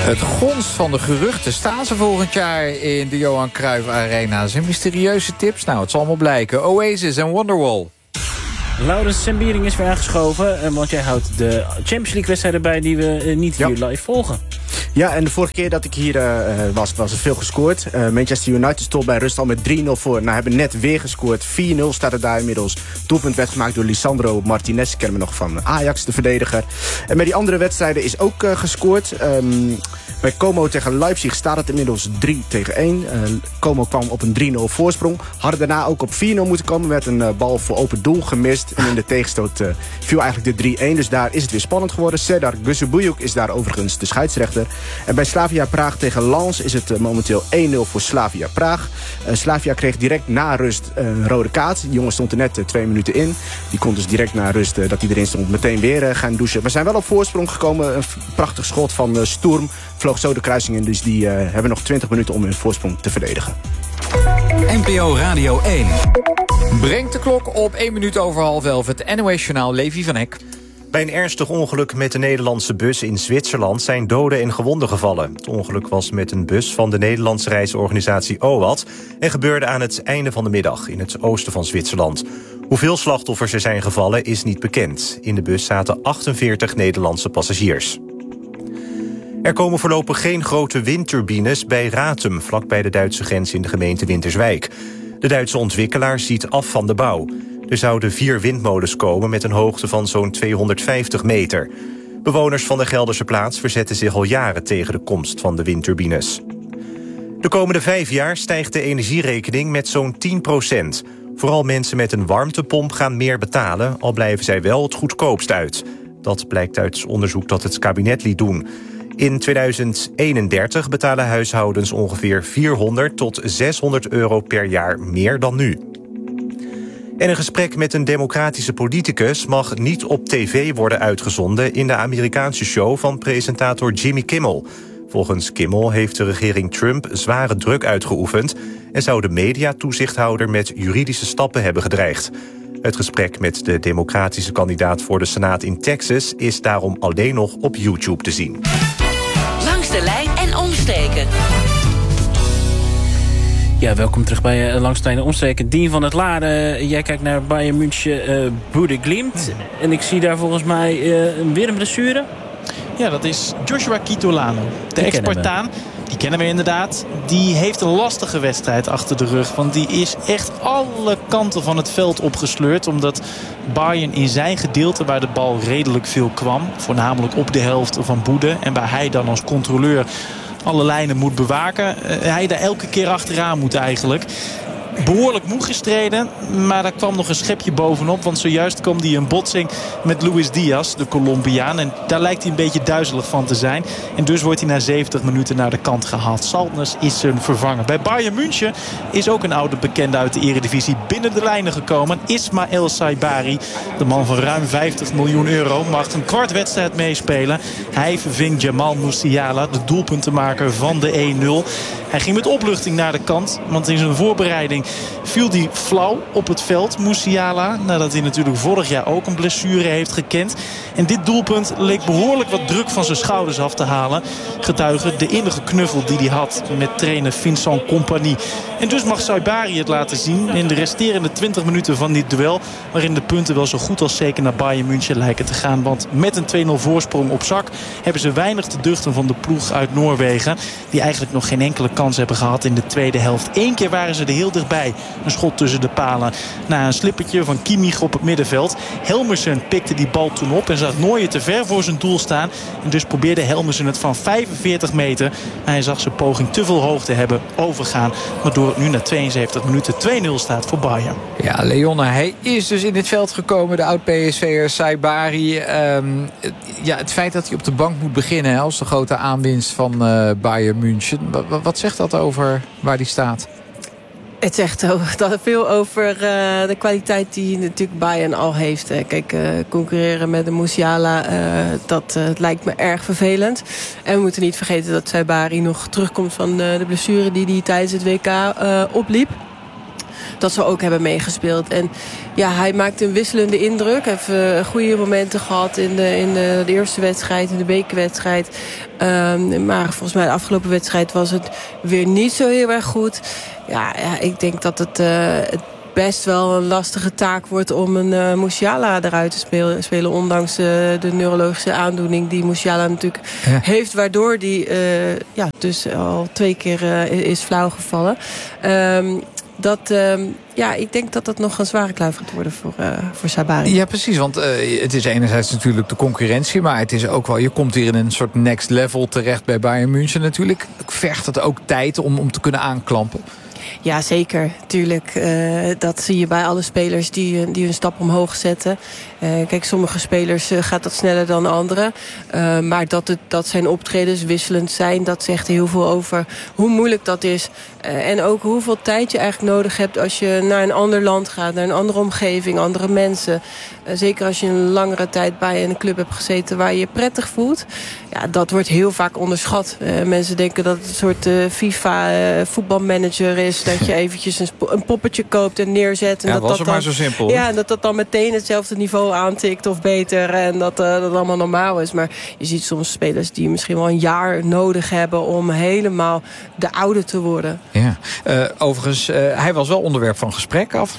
Het gons van de geruchten. Staan ze volgend jaar in de Johan Cruijff Arena? Zijn mysterieuze tips? Nou, het zal allemaal blijken. Oasis en Wonderwall. Laurens Sembiering is weer aangeschoven, want jij houdt de Champions League wedstrijden bij die we niet hier live volgen. Ja, en de vorige keer dat ik hier was er veel gescoord. Manchester United stond bij rust al met 3-0 voor. Nou, hebben net weer gescoord. 4-0 staat het daar inmiddels. Doelpunt werd gemaakt door Lisandro Martinez. Kennen we nog van Ajax, de verdediger. En bij die andere wedstrijden is ook gescoord. Bij Como tegen Leipzig staat het inmiddels 3-1. Como kwam op een 3-0 voorsprong. Hadden daarna ook op 4-0 moeten komen. Werd een bal voor open doel gemist. En in de tegenstoot viel eigenlijk de 3-1. Dus daar is het weer spannend geworden. Serdar Gusubuyuk is daar overigens de scheidsrechter. En bij Slavia Praag tegen Lens is het momenteel 1-0 voor Slavia Praag. Slavia kreeg direct na rust een rode kaart. Die jongen stond er net 2 minuten in. Die kon dus direct na rust dat hij erin stond meteen weer gaan douchen. We zijn wel op voorsprong gekomen. Een prachtig schot van Sturm. Vloog zo de kruising in. Dus die hebben nog 20 minuten om hun voorsprong te verdedigen. NPO Radio 1. Brengt de klok op 1 minuut over 10:30. Het NOS-journaal Levi van Eck. Bij een ernstig ongeluk met de Nederlandse bus in Zwitserland zijn doden en gewonden gevallen. Het ongeluk was met een bus van de Nederlandse reisorganisatie OWAT en gebeurde aan het einde van de middag in het oosten van Zwitserland. Hoeveel slachtoffers er zijn gevallen is niet bekend. In de bus zaten 48 Nederlandse passagiers. Er komen voorlopig geen grote windturbines bij Ratum, vlakbij de Duitse grens in de gemeente Winterswijk. De Duitse ontwikkelaar ziet af van de bouw. Er zouden 4 windmolens komen met een hoogte van zo'n 250 meter. Bewoners van de Gelderse plaats verzetten zich al jaren tegen de komst van de windturbines. De komende 5 jaar stijgt de energierekening met zo'n 10%. Vooral mensen met een warmtepomp gaan meer betalen, al blijven zij wel het goedkoopst uit. Dat blijkt uit onderzoek dat het kabinet liet doen. In 2031 betalen huishoudens ongeveer 400 tot 600 euro per jaar meer dan nu. En een gesprek met een democratische politicus mag niet op tv worden uitgezonden in de Amerikaanse show van presentator Jimmy Kimmel. Volgens Kimmel heeft de regering Trump zware druk uitgeoefend en zou de mediatoezichthouder met juridische stappen hebben gedreigd. Het gesprek met de democratische kandidaat voor de Senaat in Texas is daarom alleen nog op YouTube te zien. Langs de lijn en omstreken. Ja, welkom terug bij Langs de Lijn en Omstreken. Dien van het Laren, jij kijkt naar Bayern München, Bode Glimt. En ik zie daar volgens mij weer een blessure. Ja, dat is Joshua Kitolano. De ex-Spartaan, die kennen we inderdaad. Die heeft een lastige wedstrijd achter de rug. Want die is echt alle kanten van het veld opgesleurd. Omdat Bayern in zijn gedeelte waar de bal redelijk veel kwam, voornamelijk op de helft van Bode, en waar hij dan als controleur alle lijnen moet bewaken, hij daar elke keer achteraan moet eigenlijk. Behoorlijk moe gestreden, maar daar kwam nog een schepje bovenop. Want zojuist kwam hij in botsing met Luis Diaz, de Colombiaan. En daar lijkt hij een beetje duizelig van te zijn. En dus wordt hij na 70 minuten naar de kant gehaald. Saltnes is zijn vervanger. Bij Bayern München is ook een oude bekende uit de Eredivisie binnen de lijnen gekomen. Ismaël Saibari, de man van ruim 50 miljoen euro, mag een kwart wedstrijd meespelen. Hij vervingt Jamal Musiala, de doelpuntenmaker van de 1-0. Hij ging met opluchting naar de kant, want in zijn voorbereiding viel hij flauw op het veld, Musiala, nadat hij natuurlijk vorig jaar ook een blessure heeft gekend. En dit doelpunt leek behoorlijk wat druk van zijn schouders af te halen. Getuige de innige knuffel die hij had met trainer Vincent Kompany. En dus mag Saibari het laten zien in de resterende 20 minuten van dit duel, waarin de punten wel zo goed als zeker naar Bayern München lijken te gaan. Want met een 2-0 voorsprong op zak hebben ze weinig te duchten van de ploeg uit Noorwegen, die eigenlijk nog geen enkele kans hebben gehad in de tweede helft. 1 keer waren ze er heel dichtbij. Een schot tussen de palen na een slippertje van Kimmich op het middenveld. Helmersen pikte die bal toen op en zag Neuer te ver voor zijn doel staan. En dus probeerde Helmersen het van 45 meter. Maar hij zag zijn poging te veel hoogte hebben overgaan. Waardoor het nu na 72 minuten 2-0 staat voor Bayern. Ja, Leonne, hij is dus in het veld gekomen. De oud-PSV'er Saibari. Ja, het feit dat hij op de bank moet beginnen als de grote aanwinst van Bayern München. Wat zegt dat over waar hij staat? Het zegt veel over de kwaliteit die natuurlijk Bayern al heeft. Kijk, concurreren met de Musiala, dat lijkt me erg vervelend. En we moeten niet vergeten dat Saibari nog terugkomt van de blessure die hij tijdens het WK opliep. dat ze ook hebben meegespeeld. En ja, hij maakt een wisselende indruk. Hij heeft goede momenten gehad in de eerste wedstrijd, in de bekerwedstrijd. Maar volgens mij de afgelopen wedstrijd was het weer niet zo heel erg goed. Ja, ik denk dat het best wel een lastige taak wordt om een Musiala eruit te spelen. Ondanks de neurologische aandoening die Musiala natuurlijk heeft. Waardoor die dus al 2 keer is flauwgevallen. Ik denk dat dat nog een zware kluif gaat worden voor Saibari. Ja, precies. Want het is enerzijds natuurlijk de concurrentie. Maar het is ook wel, je komt hier in een soort next level terecht bij Bayern München natuurlijk. Vergt het ook tijd om te kunnen aanklampen? Ja, zeker. Tuurlijk. Dat zie je bij alle spelers die een stap omhoog zetten. Kijk, sommige spelers gaat dat sneller dan anderen. Maar dat zijn optredens wisselend zijn, dat zegt heel veel over hoe moeilijk dat is. En ook hoeveel tijd je eigenlijk nodig hebt als je naar een ander land gaat, naar een andere omgeving, andere mensen. Zeker als je een langere tijd bij een club hebt gezeten waar je je prettig voelt. Ja, dat wordt heel vaak onderschat. Mensen denken dat het een soort FIFA voetbalmanager is. Dat je eventjes een poppetje koopt en neerzet. En ja, dat was het maar zo simpel. Ja, en dat dan meteen hetzelfde niveau aantikt of beter. En dat allemaal normaal is. Maar je ziet soms spelers die misschien wel een jaar nodig hebben om helemaal de oude te worden. Ja. Overigens, hij was wel onderwerp van gesprek